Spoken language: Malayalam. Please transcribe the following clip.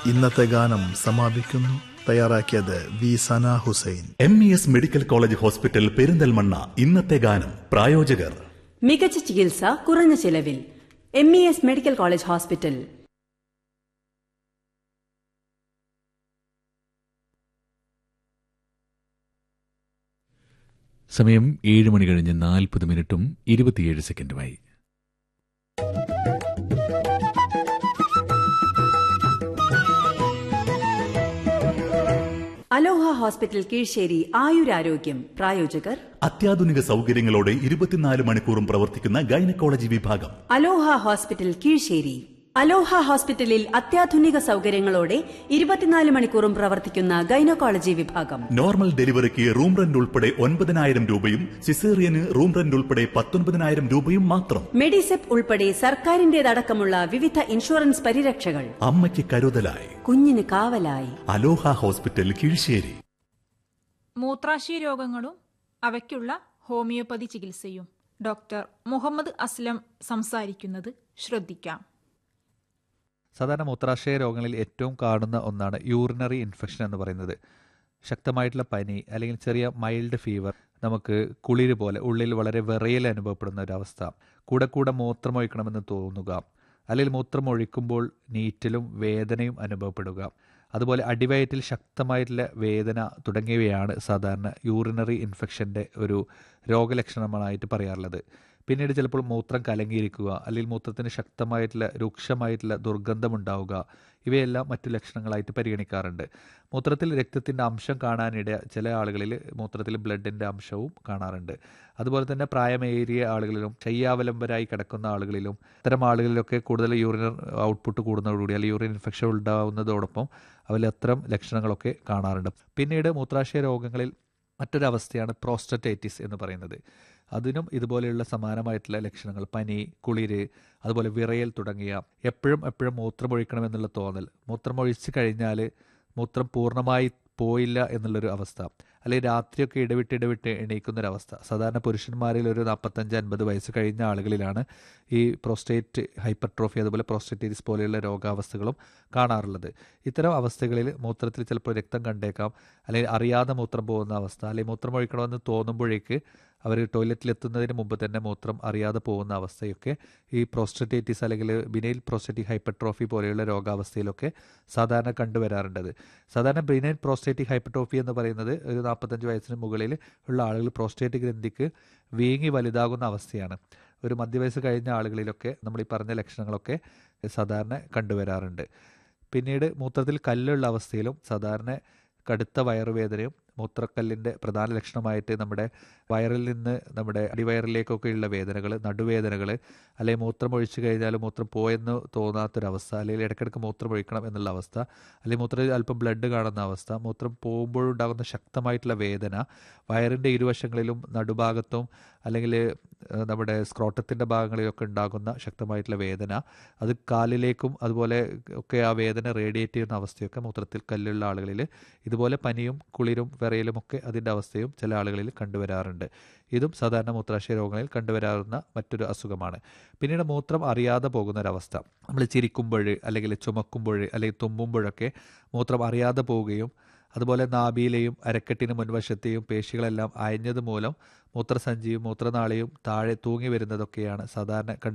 ഇന്നത്തെ ഗാനം സമാപിക്കുന്നു. തയ്യാറാക്കിയത് വി സന Hussain. MES medical college hospital Perinthalmanna. ഇന്നത്തെ ഗാനം പ്രായോജകർ മികച്ച ചികിത്സ കുറഞ്ഞ ചെലവിൽ. MES medical college hospital. സമയം 7 മണി കഴിഞ്ഞ് 40 മിനിറ്റും 27 സെക്കൻഡുമായി. അലോഹ ഹോസ്പിറ്റൽ കീഴ്ശ്ശേരി ആയുരാരോഗ്യം. പ്രായോജകർ അത്യാധുനിക സൗകര്യങ്ങളോടെ 24 മണിക്കൂറും പ്രവർത്തിക്കുന്ന ഗൈനക്കോളജി വിഭാഗം. അലോഹ ഹോസ്പിറ്റൽ കീഴ്ശ്ശേരി. അലോഹ ഹോസ്പിറ്റലിൽ അത്യാധുനിക സൗകര്യങ്ങളോടെ 24 മണിക്കൂറും പ്രവർത്തിക്കുന്ന ഗൈനക്കോളജി വിഭാഗം. നോർമൽ ഡെലിവറിക്ക് റൂം റെന്റ് ഉൾപ്പെടെ 9,000 രൂപയും സിസേറിയന് റൂം റെന്റ് ഉൾപ്പെടെ 19,000 രൂപയും മാത്രം. മെഡിസെപ് ഉൾപ്പെടെ സർക്കാരിന്റേതടക്കമുള്ള വിവിധ ഇൻഷുറൻസ് പരിരക്ഷകൾ. അമ്മയ്ക്ക് കരുതലായി, കുഞ്ഞിന് കാവലായി. അലോഹ ഹോസ്പിറ്റൽ കീഴ്ശ്ശേരി. മൂത്രാശയ രോഗങ്ങളും അവയ്ക്കുള്ള ഹോമിയോപ്പതി ചികിത്സയും. ഡോക്ടർ മുഹമ്മദ് അസ്ലം സംസാരിക്കുന്നത് ശ്രദ്ധിക്കാം. സാധാരണ മൂത്രാശയ രോഗങ്ങളിൽ ഏറ്റവും കാണുന്ന ഒന്നാണ് യൂറിനറി ഇൻഫെക്ഷൻ എന്ന് പറയുന്നത്. ശക്തമായിട്ടുള്ള പനി അല്ലെങ്കിൽ ചെറിയ മൈൽഡ് ഫീവർ, നമുക്ക് കുളിര് പോലെ ഉള്ളിൽ വളരെ വിറയൽ അനുഭവപ്പെടുന്ന ഒരവസ്ഥ, കൂടെ മൂത്രമൊഴിക്കണമെന്ന് തോന്നുക, അല്ലെങ്കിൽ മൂത്രമൊഴിക്കുമ്പോൾ നീറ്റലും വേദനയും അനുഭവപ്പെടുക, അതുപോലെ അടിവയറ്റിൽ ശക്തമായിട്ടുള്ള വേദന തുടങ്ങിയവയാണ് സാധാരണ യൂറിനറി ഇൻഫെക്ഷൻ്റെ ഒരു രോഗലക്ഷണമായിട്ട് പറയാറുള്ളത്. പിന്നീട് ചിലപ്പോൾ മൂത്രം കലങ്ങിയിരിക്കുക, അല്ലെങ്കിൽ മൂത്രത്തിന് ശക്തമായിട്ടുള്ള രൂക്ഷമായിട്ടുള്ള ദുർഗന്ധമുണ്ടാവുക, ഇവയെല്ലാം മറ്റു ലക്ഷണങ്ങളായിട്ട് പരിഗണിക്കാറുണ്ട്. മൂത്രത്തിൽ രക്തത്തിൻ്റെ അംശം കാണാനിട ചില ആളുകളിൽ മൂത്രത്തിൽ ബ്ലഡിൻ്റെ അംശവും കാണാറുണ്ട്. അതുപോലെ തന്നെ പ്രായമേറിയ ആളുകളിലും ശയ്യാവലംബരായി കിടക്കുന്ന ആളുകളിലും ഇത്തരം ആളുകളിലൊക്കെ കൂടുതൽ യൂറിനർ ഔട്ട്പുട്ട് കൂടുന്നതോടുകൂടി അല്ലെങ്കിൽ യൂറിൻ ഇൻഫെക്ഷൻ ഉണ്ടാകുന്നതോടൊപ്പം അവരിൽ അത്തരം ലക്ഷണങ്ങളൊക്കെ കാണാറുണ്ട്. പിന്നീട് മൂത്രാശയ രോഗങ്ങളിൽ മറ്റൊരവസ്ഥയാണ് പ്രോസ്റ്ററ്റൈറ്റിസ് എന്ന് പറയുന്നത്. അതിനും ഇതുപോലെയുള്ള സമാനമായിട്ടുള്ള ലക്ഷണങ്ങൾ, പനി, കുളിര്, അതുപോലെ വിറയൽ തുടങ്ങിയ എപ്പോഴും മൂത്രമൊഴിക്കണമെന്നുള്ള തോന്നൽ, മൂത്രമൊഴിച്ച് കഴിഞ്ഞാൽ മൂത്രം പൂർണ്ണമായി പോയില്ല എന്നുള്ളൊരു അവസ്ഥ, അല്ലെങ്കിൽ രാത്രിയൊക്കെ ഇടവിട്ട് എണീക്കുന്നൊരവസ്ഥ. സാധാരണ പുരുഷന്മാരിൽ ഒരു 45-50 വയസ്സ് കഴിഞ്ഞ ആളുകളിലാണ് ഈ പ്രോസ്റ്റേറ്റ് ഹൈപ്പർട്രോഫി അതുപോലെ പ്രോസ്റ്റേറ്റൈറ്റിസ് പോലെയുള്ള രോഗാവസ്ഥകളും കാണാറുള്ളത്. ഇത്തരം അവസ്ഥകളിൽ മൂത്രത്തിൽ ചിലപ്പോൾ രക്തം കണ്ടേക്കാം, അല്ലെങ്കിൽ അറിയാതെ മൂത്രം പോകുന്ന അവസ്ഥ, അല്ലെങ്കിൽ മൂത്രം ഒഴിക്കണമെന്ന് തോന്നുമ്പോഴേക്ക് അവർ ടോയ്ലറ്റിലെത്തുന്നതിന് മുമ്പ് തന്നെ മൂത്രം അറിയാതെ പോകുന്ന അവസ്ഥയൊക്കെ ഈ പ്രോസ്റ്റേറ്റൈറ്റിസ് അല്ലെങ്കിൽ ബിനൈൽ പ്രോസ്റ്റേറ്റിക് ഹൈപ്പർട്രോഫി പോലെയുള്ള രോഗാവസ്ഥയിലൊക്കെ സാധാരണ കണ്ടുവരാറുണ്ടത്. സാധാരണ ബിനൈൽ പ്രോസ്റ്റേറ്റിക് ഹൈപ്പർട്രോഫി എന്ന് പറയുന്നത് ഒരു 45 വയസ്സിന് മുകളിൽ ഉള്ള ആളുകൾ പ്രോസ്റ്റേറ്റ് ഗ്രന്ഥിക്ക് വീങ്ങി വലുതാകുന്ന അവസ്ഥയാണ്. ഒരു മധ്യവയസ്സ് കഴിഞ്ഞ ആളുകളിലൊക്കെ നമ്മൾ ഈ പറഞ്ഞ ലക്ഷണങ്ങളൊക്കെ സാധാരണ കണ്ടുവരാറുണ്ട്. പിന്നീട് മൂത്രത്തിൽ കല്ലുള്ള അവസ്ഥയിലും സാധാരണ കടുത്ത വയറുവേദനയും മൂത്രക്കല്ലിൻ്റെ പ്രധാന ലക്ഷണമായിട്ട് നമ്മുടെ വയറിൽ നിന്ന് നമ്മുടെ അടിവയറിലേക്കൊക്കെയുള്ള വേദനകൾ, നടുവേദനകൾ, അല്ലെങ്കിൽ മൂത്രം ഒഴിച്ചു കഴിഞ്ഞാൽ മൂത്രം പോയെന്ന് തോന്നാത്തൊരവസ്ഥ, അല്ലെങ്കിൽ ഇടയ്ക്കിടയ്ക്ക് മൂത്രം ഒഴിക്കണം എന്നുള്ള അവസ്ഥ, അല്ലെങ്കിൽ മൂത്രത്തിൽ അല്പം ബ്ലഡ് കാണുന്ന അവസ്ഥ, മൂത്രം പോകുമ്പോഴുണ്ടാകുന്ന ശക്തമായിട്ടുള്ള വേദന, വയറിൻ്റെ ഇരുവശങ്ങളിലും നടുഭാഗത്തും അല്ലെങ്കിൽ നമ്മുടെ സ്ക്രോട്ടത്തിൻ്റെ ഭാഗങ്ങളിലൊക്കെ ഉണ്ടാകുന്ന ശക്തമായിട്ടുള്ള വേദന, അത് കാലിലേക്കും അതുപോലെ ഒക്കെ ആ വേദന റേഡിയേറ്റ് ചെയ്യുന്ന അവസ്ഥയൊക്കെ മൂത്രത്തിൽ കല്ലുള്ള ആളുകളിൽ ഇതുപോലെ പനിയും കുളിരും വിറയലും ഒക്കെ അതിൻ്റെ അവസ്ഥയും ചില ആളുകളിൽ കണ്ടുവരാറുണ്ട്. ഇതും സാധാരണ മൂത്രാശയ രോഗങ്ങളിൽ കണ്ടുവരാറുന്ന മറ്റൊരു അസുഖമാണ്. പിന്നീട് മൂത്രം അറിയാതെ പോകുന്നൊരവസ്ഥ, നമ്മൾ ചിരിക്കുമ്പോൾ അല്ലെങ്കിൽ ചുമക്കുമ്പോൾ അല്ലെങ്കിൽ തുമ്മുമ്പോഴൊക്കെ മൂത്രം അറിയാതെ പോവുകയും അതുപോലെ നാഭിയിലെയും അരക്കെട്ടിന് മുൻവശത്തെയും പേശികളെല്ലാം അയഞ്ഞത് മൂലം മൂത്രസഞ്ചിയും മൂത്രനാളിയും താഴെ തൂങ്ങി വരുന്നതൊക്കെയാണ് സാധാരണ